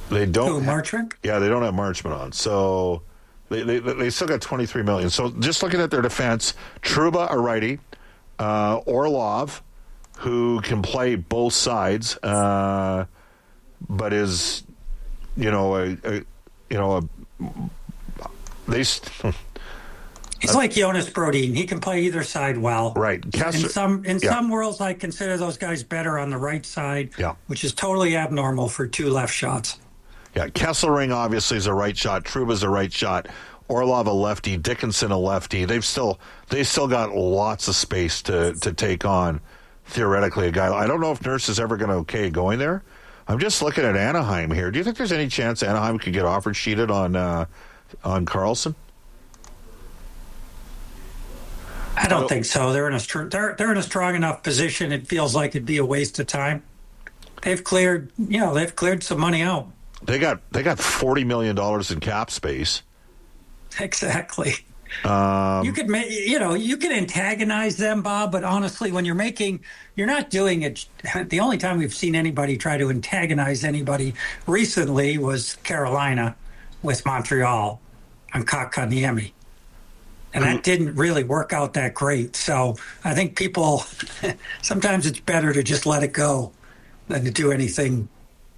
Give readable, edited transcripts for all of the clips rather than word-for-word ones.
They don't. Marchment? Yeah, they don't have Marchment on. So they still got $23 million. So just looking at their defense, Trouba, a righty, Orlov, who can play both sides, but is, He's like Jonas Brodin. He can play either side well. Right. In some worlds, I consider those guys better on the right side, which is totally abnormal for two left shots. Yeah, Kesselring obviously is a right shot. Trouba's a right shot. Orlov a lefty. Dickinson a lefty. They still got lots of space to take on, theoretically, a guy. I don't know if Nurse is ever going to okay going there. I'm just looking at Anaheim here. Do you think there's any chance Anaheim could get offered sheeted on Karlsson? I don't think so. They're in a strong enough position. It feels like it'd be a waste of time. They've cleared some money out. They got $40 million in cap space. Exactly. You could antagonize them, Bob, but honestly, when you're not doing it. The only time we've seen anybody try to antagonize anybody recently was Carolina with Montreal on Kotkaniemi. And that didn't really work out that great. So I think people, sometimes it's better to just let it go than to do anything,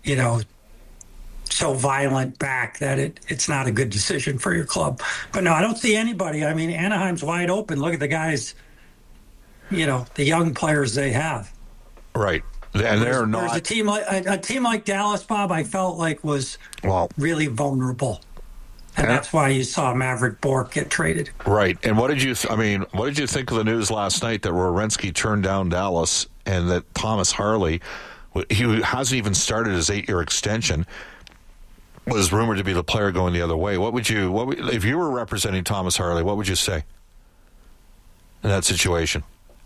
so violent back that it's not a good decision for your club. But no, I don't see anybody. I mean, Anaheim's wide open. Look at the guys, the young players they have. Right. And they're not. Whereas a team like Dallas, Bob, I felt like was really vulnerable. And that's why you saw Maverick Bourque get traded. Right. And what did you think of the news last night that Werenski turned down Dallas and that Thomas Harley, he hasn't even started his 8-year extension, was rumored to be the player going the other way? If you were representing Thomas Harley, what would you say in that situation?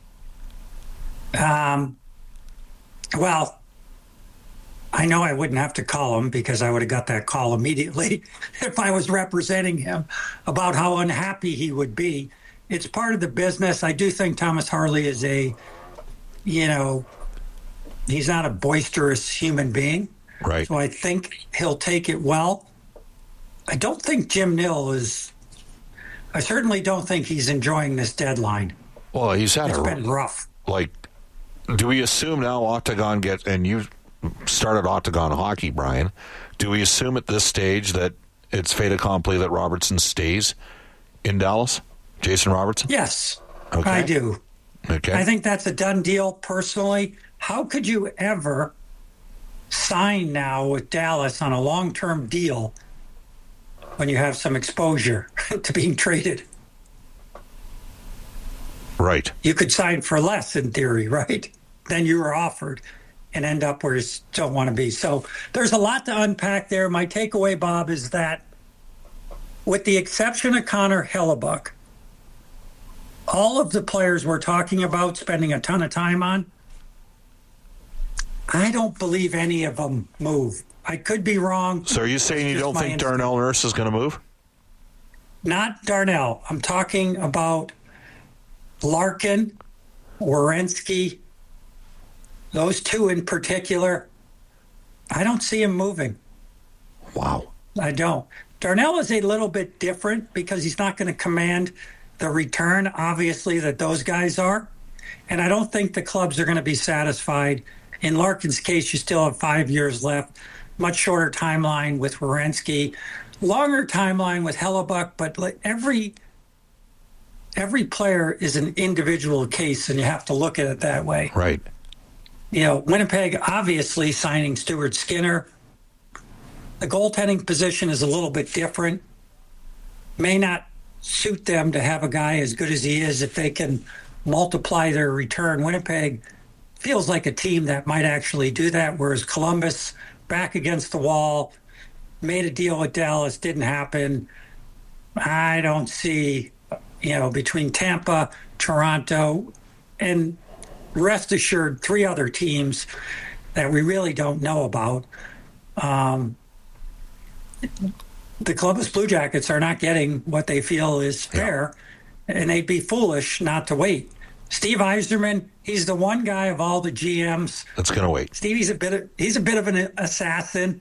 Well, I know I wouldn't have to call him because I would have got that call immediately if I was representing him about how unhappy he would be. It's part of the business. I do think Thomas Harley is he's not a boisterous human being. Right. So I think he'll take it well. I don't think Jim Nill I certainly don't think he's enjoying this deadline. Well, it's been rough. Do we assume now Octagon and you started Octagon hockey, Brian. Do we assume at this stage that it's fait accompli that Robertson stays in Dallas? Jason Robertson? Yes, okay. I do. Okay. I think that's a done deal personally. How could you ever sign now with Dallas on a long-term deal when you have some exposure to being traded? Right. You could sign for less in theory, right? Than you were offered and end up where you don't want to be. So there's a lot to unpack there. My takeaway, Bob, is that with the exception of Connor Hellebuck, all of the players we're talking about spending a ton of time on, I don't believe any of them move. I could be wrong. So are you saying you don't think Darnell Nurse is going to move? Not Darnell. I'm talking about Larkin, Werenski, those two in particular. I don't see him moving. Wow. I don't. Darnell is a little bit different because he's not going to command the return, obviously, that those guys are. And I don't think the clubs are going to be satisfied. In Larkin's case, you still have 5 years left. Much shorter timeline with Werenski. Longer timeline with Hellebuck, but every player is an individual case, and you have to look at it that way. Right. Winnipeg obviously signing Stuart Skinner. The goaltending position is a little bit different. May not suit them to have a guy as good as he is if they can multiply their return. Winnipeg feels like a team that might actually do that, whereas Columbus, back against the wall, made a deal with Dallas, didn't happen. I don't see, between Tampa, Toronto, and rest assured, 3 other teams that we really don't know about. The Columbus Blue Jackets are not getting what they feel is fair, and they'd be foolish not to wait. Steve Yzerman, he's the one guy of all the GMs that's going to wait. Stevie's he's a bit of an assassin.